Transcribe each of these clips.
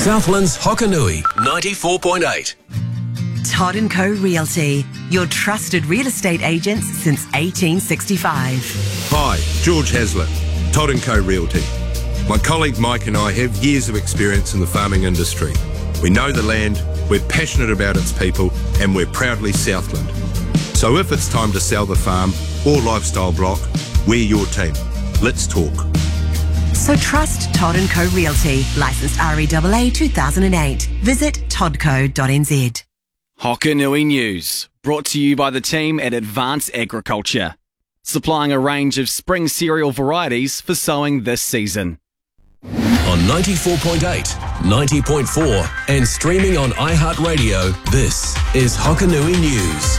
Southland's Hokanui 94.8. Todd & Co Realty, your trusted real estate agents since 1865. Hi, George Hasler, Todd & Co Realty. My colleague Mike and I have years of experience in the farming industry. We know the land, we're passionate about its people, and we're proudly Southland. So if it's time to sell the farm or lifestyle block, we're your team. Let's talk. So trust Todd & Co Realty, licensed REAA 2008. Visit toddco.nz. Hokanui News, brought to you by the team at Advanced Agriculture, supplying a range of spring cereal varieties for sowing this season. On 94.8, 90.4 and streaming on iHeartRadio, this is Hokanui News.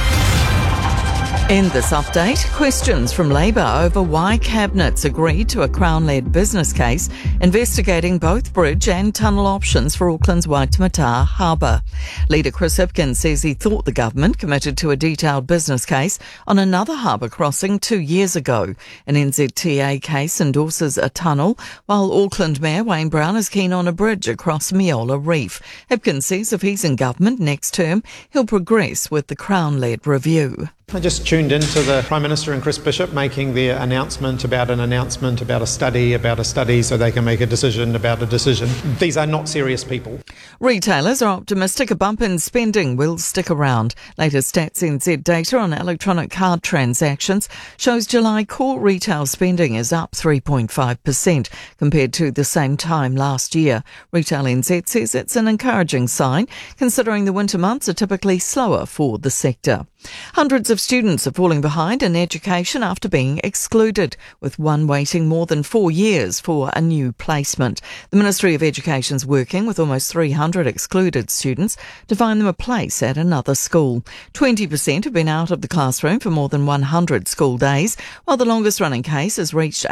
In this update, questions from Labour over why Cabinet's agreed to a Crown-led business case investigating both bridge and tunnel options for Auckland's Waitemata Harbour. Leader Chris Hipkins says he thought the government committed to a detailed business case on another harbour crossing 2 years ago. An NZTA case endorses a tunnel, while Auckland Mayor Wayne Brown is keen on a bridge across Meola Reef. Hipkins says if he's in government next term, he'll progress with the Crown-led review. I just tuned into the Prime Minister and Chris Bishop making their announcement about a study so they can make a decision about a decision. These are not serious people. Retailers are optimistic a bump in spending will stick around. Latest Stats NZ data on electronic card transactions shows July core retail spending is up 3.5% compared to the same time last year. Retail NZ says it's an encouraging sign, considering the winter months are typically slower for the sector. Hundreds of students are falling behind in education after being excluded, with one waiting more than 4 years for a new placement. The Ministry of Education's working with almost 300 excluded students to find them a place at another school. 20% have been out of the classroom for more than 100 school days, while the longest running case has reached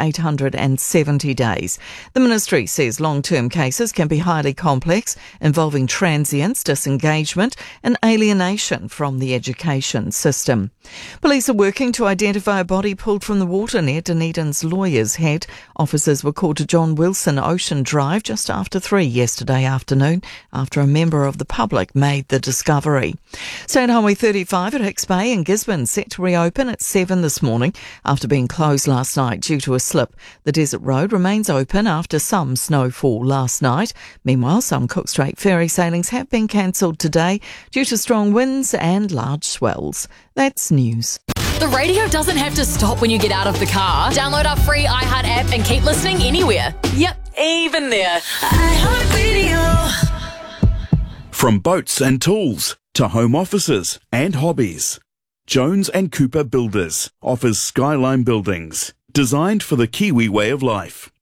870 days. The Ministry says long-term cases can be highly complex, involving transience, disengagement and alienation from the education system. Police are working to identify a body pulled from the water near Dunedin's Lawyers Head. Officers were called to John Wilson Ocean Drive just after 3 yesterday afternoon after a member of the public made the discovery. State Highway 35 at Hicks Bay in Gisborne set to reopen at 7 this morning after being closed last night due to a slip. The Desert Road remains open after some snowfall last night. Meanwhile, some Cook Strait ferry sailings have been cancelled today due to strong winds and large swells. That's news. The radio doesn't have to stop when you get out of the car. Download our free iHeart app and keep listening anywhere. Yep, even there. iHeartRadio. From boats and tools to home offices and hobbies, Jones and Cooper Builders offers Skyline Buildings, designed for the Kiwi way of life.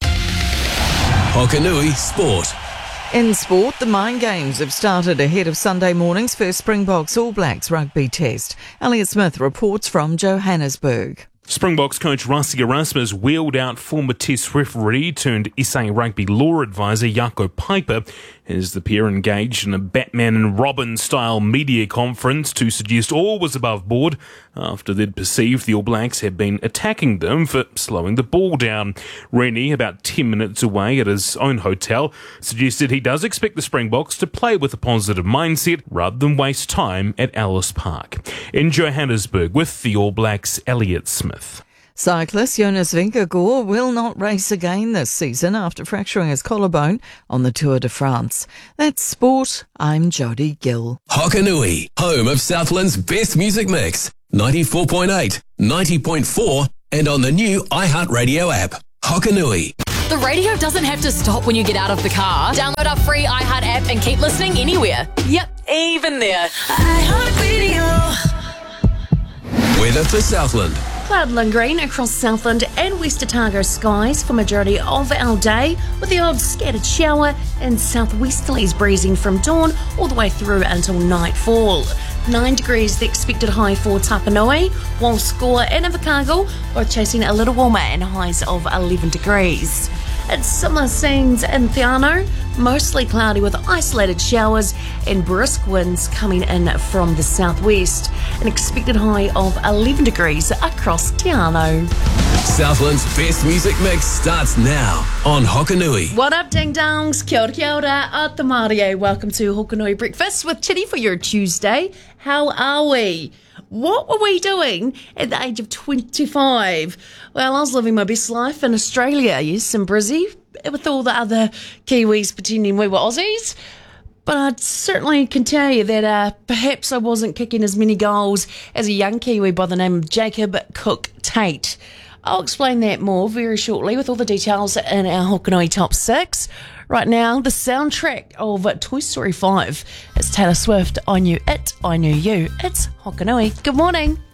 Hokanui Sport. In sport, the Mind Games have started ahead of Sunday morning's first Springboks All Blacks rugby test. Elliot Smith reports from Johannesburg. Springboks coach Rassie Erasmus wheeled out former Test referee turned SA rugby law advisor Jaco Piper as the pair engaged in a Batman and Robin style media conference to suggest all was above board after they'd perceived the All Blacks had been attacking them for slowing the ball down. Rennie, about 10 minutes away at his own hotel, suggested he does expect the Springboks to play with a positive mindset rather than waste time at Ellis Park. In Johannesburg with the All Blacks, Elliot Smith. Cyclist Jonas Vingegaard will not race again this season after fracturing his collarbone on the Tour de France. That's sport. I'm Jody Gill. Hokanui, home of Southland's best music mix. 94.8, 90.4 and on the new iHeartRadio app. Hokanui. The radio doesn't have to stop when you get out of the car. Download our free iHeart app and keep listening anywhere. Yep, even there. iHeartRadio. Weather for Southland. Cloudland and green across Southland and West Otago skies for majority of our day, with the odd scattered shower and southwesterlies breezing from dawn all the way through until nightfall. 9 degrees the expected high for Tapanui, while Score and Invercargill both chasing a little warmer and highs of 11 degrees. It's similar scenes in Theano, mostly cloudy with isolated showers and brisk winds coming in from the southwest. An expected high of 11 degrees across Theano. Southland's best music mix starts now on Hokanui. What up, ding dongs? Kia ora, kia ora, ata Mario. Welcome to Hokanui Breakfast with Chitty for your Tuesday. How are we? What were we doing at the age of 25? Well, I was living my best life in Australia, yes, in Brizzy, with all the other Kiwis pretending we were Aussies. But I certainly can tell you that perhaps I wasn't kicking as many goals as a young Kiwi by the name of Jacob Cook-Tate. I'll explain that more very shortly with all the details in our Hokanui Top 6. Right now, the soundtrack of Toy Story 5. It's Taylor Swift, I Knew It, I Knew You. It's Hokanui. Good morning.